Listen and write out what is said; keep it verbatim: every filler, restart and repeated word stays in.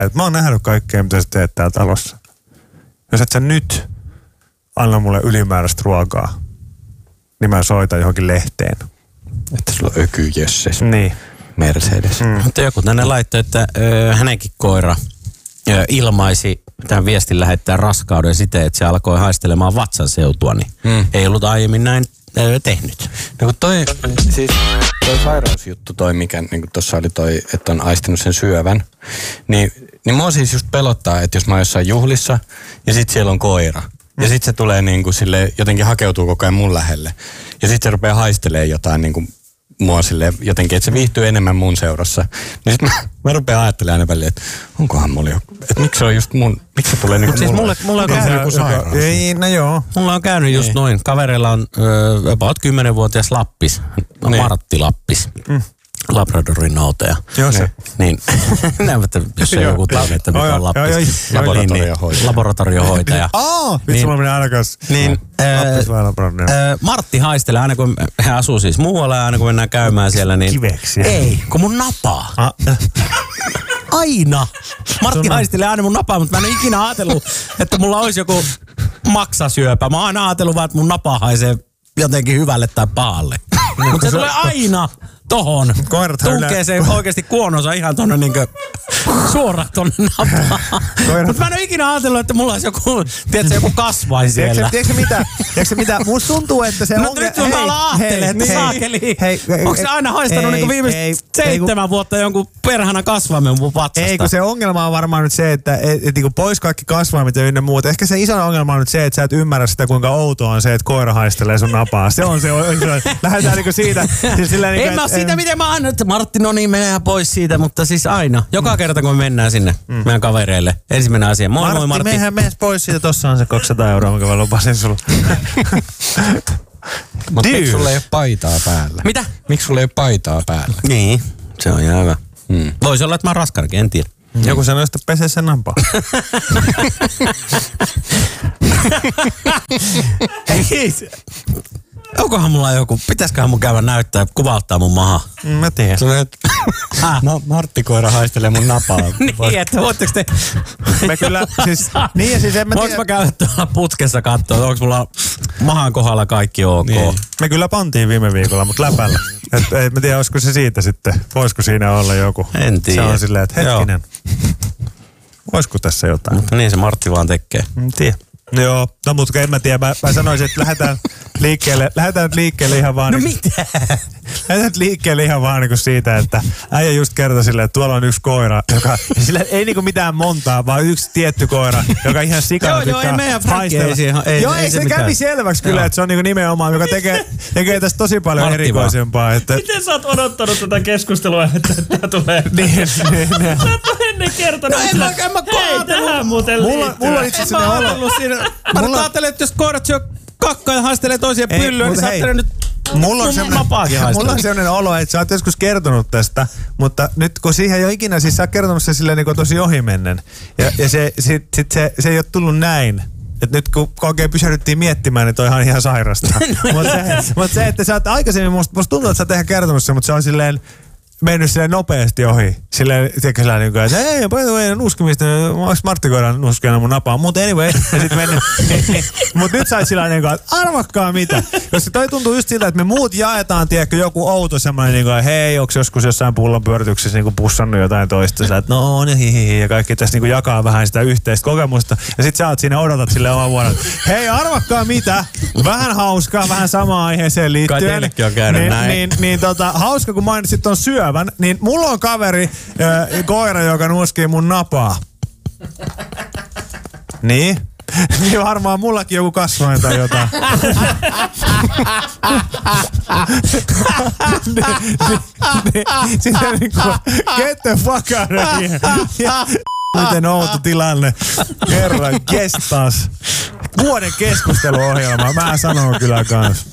että mä oon nähnyt kaikkea, mitä sä teet täällä talossa. Jos et sä nyt anna mulle ylimääräistä ruokaa, niin mä soitan johonkin lehteen. Että sulla on ökyjösses. Niin. Mercedes. Mm. Mutta joku tänne laittoi, että ö, hänenkin koira ö, ilmaisi tämän viestin lähettää raskauden siten, että se alkoi haistelemaan vatsan seutua, niin mm. ei ollut aiemmin näin ö, tehnyt. No kun toi, siis toi sairausjuttu toi, mikä niin tuossa oli toi, että on aistinut sen syövän, niin, niin mua siis just pelottaa, että jos mä oon jossain juhlissa ja sit siellä on koira. Ja sit se tulee niin kuin sille, jotenkin hakeutuu koko ajan mun lähelle. Ja sit se rupeaa haistelemaan jotain niin kuin mua silleen jotenkin, että se viihtyy enemmän mun seurassa. Niin sit mä, mä rupean ajattelemaan aina väliin, että onkohan mulla joku, että miksi se on just mun, miksi se tulee niinku siis mulle? mulle, mulle on käynyt joku sairaus. Ei, no joo. Mulla on käynyt just noin. Kavereilla on ö, about kymmenvuotias Lappis. Niin. Martti Lappis. Mm. Labradorin noutaja. Joo se. Niin, näin, että jos ei joku tiedä, että mikä on Lappis. Laboratoriohoitaja. Laboratoriohoitaja. Aa, vitsi mulla menee aina kanssa. Niin, Martti haistelee aina kun he asuu siis muualla ja aina kun mennään käymään siellä, niin kiveksiä. Ei, kun mun napaa. Ah. Aina. Martti haistelee aina mun napaa, mutta mä en ole ikinä ajatellut, että mulla olisi joku maksasyöpä. Mä oon aina ajatellut vaan, että mun napa haisee jotenkin hyvälle tai pahalle. Mutta se tulee aina tohon. Tunkee se oikeasti kuononsa ihan tonne niinkö suoraan tonne napaan. Mutta mä en ole ikinä ajatellut, että mulla olisi joku, tiedätkö, joku kasvain siellä. Tiedätkö mitä? Tiedätkö mitä? Musta tuntuu, että se no, on... No nyt mä alan ajattelemaan, että niin, saakeli. Hei, onko se aina haistanut niin viimeiset seitsemän vuotta jonkun perhana kasvaimen mun vatsasta? Ei, kun se ongelma on varmaan nyt se, että et, et, et, pois kaikki kasvaimet ja ynnä muut. Ehkä se iso ongelma on nyt se, että sä et ymmärrä sitä, kuinka outoa on se, että koira haistelee sun napaa. Se on se. Lähdetään niinku siitä. Siis sillä niinku, en mä ole siitä, miten mä annan, että Martti, no niin, menee pois siitä, mutta siis aina. Joka kerta, kun me mennään sinne mm. meidän kavereille. Ensimmäinen asia. Moi Martti, moi Martti. Mehän mene pois siitä. Tossa on se kaksisataa euroa, mikä mä lupasin sulle. Mutta miksi sulla ei ole paitaa päällä? Mitä? Miksi sulla ei ole paitaa päällä? Niin, se on ihan hyvä. Hmm. Voisi olla, että mä oon raskarkin, en tiedä. Hmm. Joku sanoi, että pesee sen nampaa. Ei, onkohan mulla joku, pitäisiköhän mun käydä näyttää, kuvauttaa mun maha? Mä tiedän. No, Martti koira haistelee mun napaa. Niin, että voitteko te... Me kyllä, siis, niin ja siis en mä tiedä. Voinko mä käydä tuolla putkessa katsoa, onko mulla mahan kohdalla kaikki ok? Niin. Me kyllä pantiin viime viikolla, mutta läpällä. Et, ei mä tiedä, olisiko se siitä sitten, voisiko siinä olla joku. En tiedä. Se on silleen, että hetkinen. Olisiko tässä jotain? Mutta niin se Martti vaan tekee. En tiedä. Joo, no mutta en mä tiedä, mä, mä sanoisin, että lähdetään liikkeelle, lähdetään nyt liikkeelle ihan vaan... No niin, mitä? Lähdetään nyt liikkeelle ihan vaan niin siitä, että äijä just kertoi silleen, että tuolla on yksi koira, joka... Sillä ei niinku mitään montaa, vaan yksi tietty koira, joka ihan sikana joo, joo, ei meidän Frankki ei siihen... Ei, joo, ei, ei se, se kävi selväksi kyllä, joo. Että se on niinku nimenomaan, joka tekee, tekee tästä tosi paljon Martti erikoisempaa. Että... Miten sä oot odottanut tätä keskustelua, että tämä tulee? Niin, niin, niin. Sä oot ennen kertonut. No en mä, en mä Hei, tähän muuten mulla, mulla on itse asiassa olo. Mä nyt ajattelen, että jos koirat syö kakkaa ja haistelee toisia pyllyä, niin sä ajattelen nyt... Mulla on, mulla on sellainen olo, että sä oot joskus kertonut tästä, mutta nyt kun siihen ei ole ikinä, siis sä oot kertonut se silleen niin tosi ohimennen. Ja, ja se, sit, sit se, se ei ole tullut näin. Et nyt kun oikein pysähdyttiin miettimään, niin toihan ihan sairasta. Mutta se, mut se, että sä oot aikaisemmin, musta, musta tuntuu, että sä oot ehkä kertonut se, mutta se on silleen mennyt silleen nopeasti ohi. Silleen, tiedätkö sillä niin kuin, että hei, paljon ei nuskimista, onko Martti koiran nuskijana mun napaa? Mutta anyway, ja sit mennyt. Mutta nyt sait sillä niin kuin, että arvakkaa mitä. Koska toi tuntuu just siltä, että me muut jaetaan, tiedätkö, joku outo semmoinen, niin kuin, että hei, onko joskus jossain pullon pyörityksessä niin kuin pussannut jotain toista. Sillä, että no, no hihihi, ja kaikki tässä niin kuin jakaa vähän sitä yhteistä kokemusta. Ja sit sä oot siinä, odotat silleen oman vuoron, hei, arvakkaa mitä. Vähän hauskaa, vähän samaan aiheeseen liittyen. Kai teillekin on käynyt niin, näin. Niin, niin tota, hauska, kun mainitsit ton syö. Niin mulla on kaveri, äh, koira, joka nuskii mun napaa. Niin? Niin varmaan mullakin joku kasvain tai jotain. Sitten niinku, get the fuck out of here. Miten outo tilanne. Herran, kestas. Vuoden keskusteluohjelma, mä sanon kyllä kans.